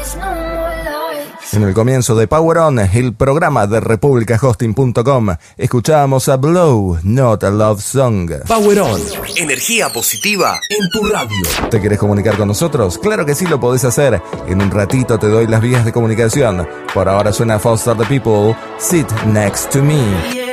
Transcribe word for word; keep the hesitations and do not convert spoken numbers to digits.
En el comienzo de Power On, el programa de República Hosting punto com, escuchábamos a Blow, Not a Love Song. Power On, energía positiva en tu radio. ¿Te querés comunicar con nosotros? Claro que sí, lo podés hacer. En un ratito te doy las vías de comunicación. Por ahora suena Foster the People, Sit Next to Me.